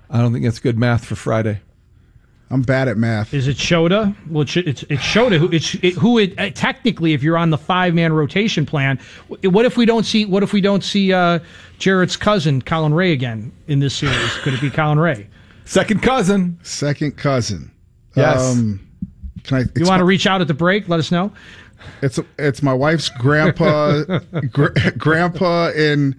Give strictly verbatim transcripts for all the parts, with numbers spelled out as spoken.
I don't think that's good math for Friday. I'm bad at math. Is it Shota? Well, it's it's, it's Shota who it's it, who it uh, technically, if you're on the five man rotation plan, what if we don't see what if we don't see uh, Jarrett's cousin Colin Ray again in this series? Could it be Colin Ray? Second cousin. Second cousin. Yes. Um, can I? You want to reach out at the break? Let us know. It's it's my wife's grandpa, gr- grandpa and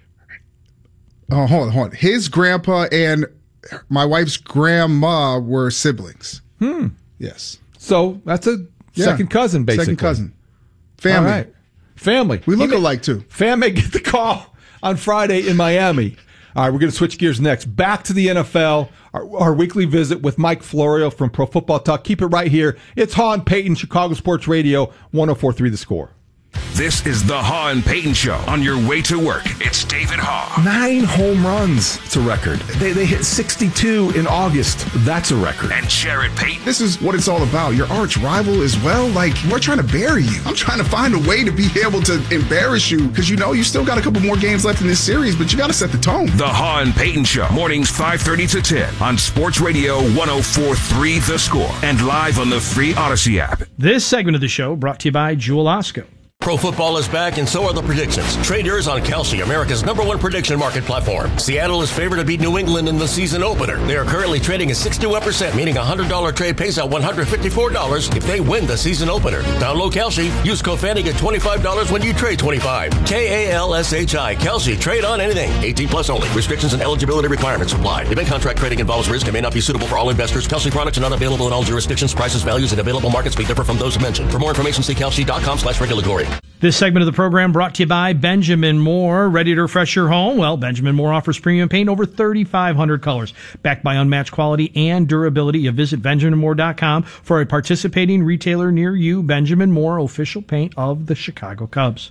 oh hold on, hold on. His grandpa and my wife's grandma were siblings. Hmm. Yes. So that's a Yeah. second cousin, basically. Second cousin. Family. All right. Family. We look He may- alike too. Fam may get the call on Friday in Miami. All right, we're going to switch gears next. Back to the N F L, our, our weekly visit with Mike Florio from Pro Football Talk. Keep it right here. It's Haw and Peyton, Chicago Sports Radio, one oh four point three The Score. This is the Haw and Peyton Show. On your way to work, it's David Haw. Nine home runs. It's a record. They, they hit sixty-two in August. That's a record. And Jarrett Peyton. This is what it's all about. Your arch rival as well. Like, we're trying to bury you. I'm trying to find a way to be able to embarrass you because, you know, you still got a couple more games left in this series, but you got to set the tone. The Haw and Peyton Show. Mornings five thirty to ten on Sports Radio one oh four point three The Score. And live on the free Odyssey app. This segment of the show brought to you by Jewel Osco. Pro football is back, and so are the predictions. Trade yours on Kalshi, America's number one prediction market platform. Seattle is favored to beat New England in the season opener. They are currently trading at sixty-one percent, meaning a one hundred dollars trade pays out one hundred fifty-four dollars if they win the season opener. Download Kalshi. Use code Fanny, get twenty-five dollars when you trade twenty-five dollars. K A L S H I. Kalshi. Trade on anything. eighteen plus only. Restrictions and eligibility requirements apply. Event contract trading involves risk and may not be suitable for all investors. Kalshi products are not available in all jurisdictions. Prices, values, and available markets may differ from those mentioned. For more information, see kalshi.com slash regulatory. This segment of the program brought to you by Benjamin Moore. Ready to refresh your home? Well, Benjamin Moore offers premium paint over thirty-five hundred colors, backed by unmatched quality and durability. You visit benjamin moore dot com for a participating retailer near you. Benjamin Moore, official paint of the Chicago Cubs.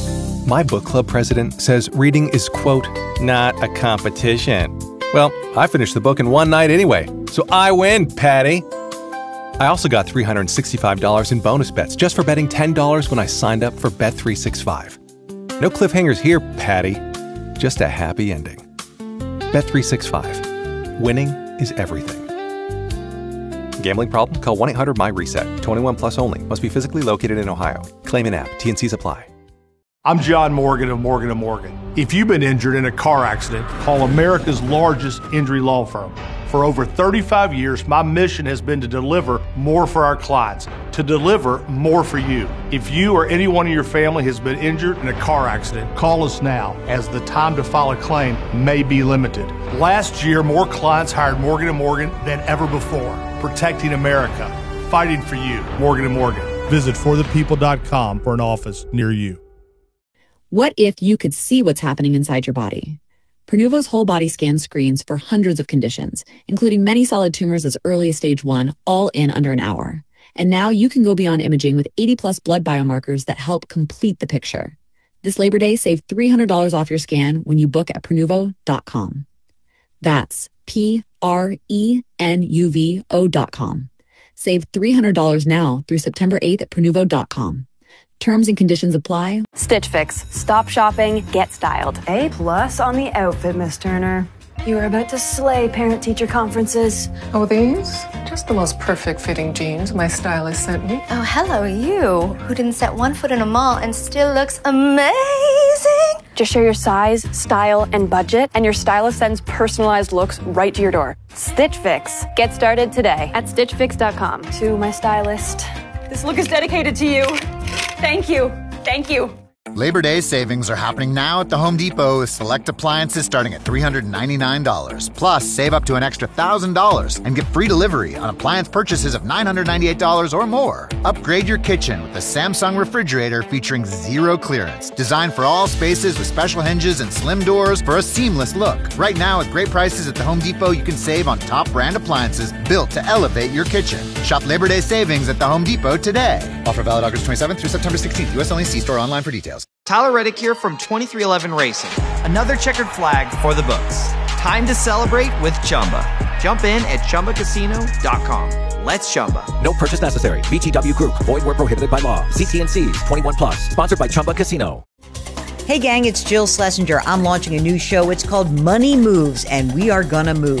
My book club president says reading is, quote, not a competition. Well, I finished the book in one night anyway, so I win, Patty. I also got three hundred sixty-five dollars in bonus bets just for betting ten dollars when I signed up for Bet three sixty-five. No cliffhangers here, Patty. Just a happy ending. Bet three sixty-five. Winning is everything. Gambling problem? Call one eight hundred my reset. twenty-one plus only. Must be physically located in Ohio. Claim in app. T and Cs apply. I'm John Morgan of Morgan and Morgan. If you've been injured in a car accident, call America's largest injury law firm. For over thirty-five years, my mission has been to deliver more for our clients, to deliver more for you. If you or anyone in your family has been injured in a car accident, call us now, as the time to file a claim may be limited. Last year, more clients hired Morgan and Morgan than ever before, protecting America, fighting for you. Morgan and Morgan. Visit for the people dot com for an office near you. What if you could see what's happening inside your body? Prenuvo's whole body scan screens for hundreds of conditions, including many solid tumors as early as stage one, all in under an hour. And now you can go beyond imaging with eighty plus blood biomarkers that help complete the picture. This Labor Day, save three hundred dollars off your scan when you book at prenuvo dot com. That's P R E N U V O dot com. Save three hundred dollars now through September eighth at prenuvo dot com. Terms and conditions apply. Stitch Fix. Stop shopping, get styled. A plus on the outfit, Miss Turner. You are about to slay parent-teacher conferences. Oh, these? Just the most perfect fitting jeans my stylist sent me. Oh, hello, you, who didn't set one foot in a mall and still looks amazing. Just share your size, style, and budget, and your stylist sends personalized looks right to your door. Stitch Fix. Get started today at stitch fix dot com. To my stylist, this look is dedicated to you. Thank you. Thank you. Labor Day savings are happening now at the Home Depot with select appliances starting at three hundred ninety-nine dollars. Plus, save up to an extra one thousand dollars and get free delivery on appliance purchases of nine hundred ninety-eight dollars or more. Upgrade your kitchen with a Samsung refrigerator featuring zero clearance. Designed for all spaces with special hinges and slim doors for a seamless look. Right now, at great prices at the Home Depot, you can save on top brand appliances built to elevate your kitchen. Shop Labor Day savings at the Home Depot today. Offer valid August twenty-seventh through September sixteenth. U S only. See store online for details. Tyler Reddick here from twenty-three eleven Racing. Another checkered flag for the books. Time to celebrate with Chumba. Jump in at chumba casino dot com. Let's Chumba. No purchase necessary. V G W Group. Void where prohibited by law. See T and C's. twenty-one plus. Sponsored by Chumba Casino. Hey gang, it's Jill Schlesinger. I'm launching a new show. It's called Money Moves, and we are gonna move.